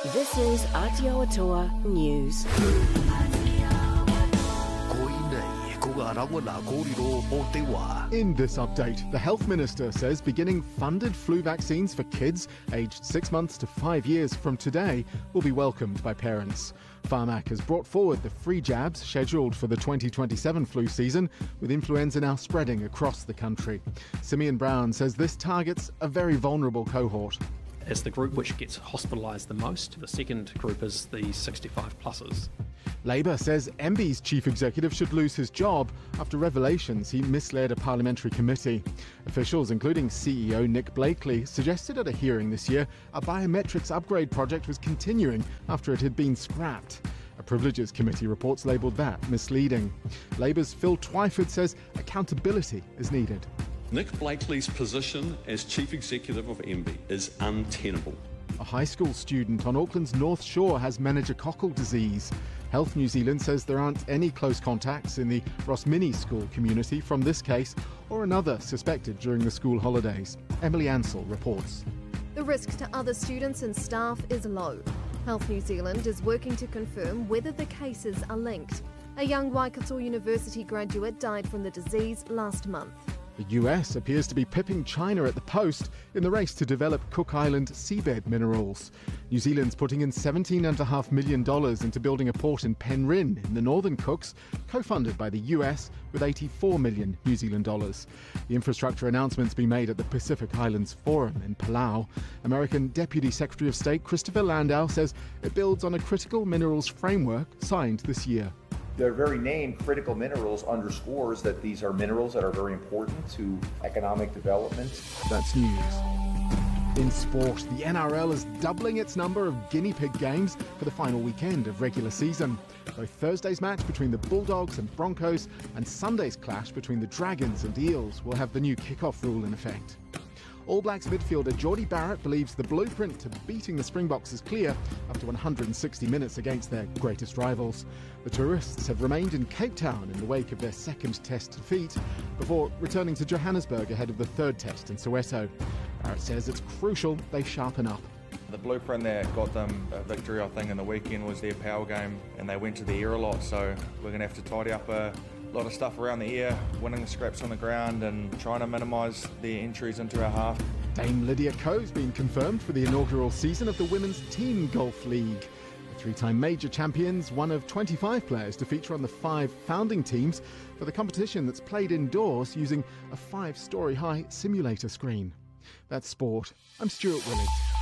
This is Aotearoa News. In this update, the Health Minister says beginning funded flu vaccines for kids aged 6 months to 5 years from today will be welcomed by parents. Pharmac has brought forward the free jabs scheduled for the 2027 flu season, with influenza now spreading across the country. Simeon Brown says this targets a very vulnerable cohort. It's the group which gets hospitalised the most. The second group is the 65-plussers. Labour says MBIE's chief executive should lose his job after revelations he misled a parliamentary committee. Officials, including CEO Nick Blakely, suggested at a hearing this year a biometrics upgrade project was continuing after it had been scrapped. A Privileges Committee reports labelled that misleading. Labour's Phil Twyford says accountability is needed. Nick Blakely's position as Chief Executive of MBIE is untenable. A high school student on Auckland's North Shore has meningococcal disease. Health New Zealand says there aren't any close contacts in the Rosmini school community from this case or another suspected during the school holidays. Emily Ansell reports. The risk to other students and staff is low. Health New Zealand is working to confirm whether the cases are linked. A young Waikato University graduate died from the disease last month. The US appears to be pipping China at the post in the race to develop Cook Island seabed minerals. New Zealand's putting in $17.5 million into building a port in Penryn in the Northern Cooks, co-funded by the US with $84 million New Zealand dollars. The infrastructure announcement's been made at the Pacific Islands Forum in Palau. American Deputy Secretary of State Christopher Landau says it builds on a critical minerals framework signed this year. Their very name, critical minerals, underscores that these are minerals that are very important to economic development. That's news. In sport, the NRL is doubling its number of guinea pig games for the final weekend of regular season. Both Thursday's match between the Bulldogs and Broncos and Sunday's clash between the Dragons and Eels will have the new kick-off rule in effect. All Blacks midfielder Geordie Barrett believes the blueprint to beating the Springboks is clear after 160 minutes against their greatest rivals. The tourists have remained in Cape Town in the wake of their second test defeat before returning to Johannesburg ahead of the third test in Soweto. Barrett says it's crucial they sharpen up. The blueprint that got them a victory, I think, in the weekend was their power game, and they went to the air a lot, so we're going to have to tidy up a lot of stuff around the air, winning the scraps on the ground and trying to minimise their entries into our half. Dame Lydia Ko's been confirmed for the inaugural season of the Women's Team Golf League. The three-time major champions, one of 25 players to feature on the 5 founding teams for the competition that's played indoors using a 5-storey high simulator screen. That's sport. I'm Stuart Willard.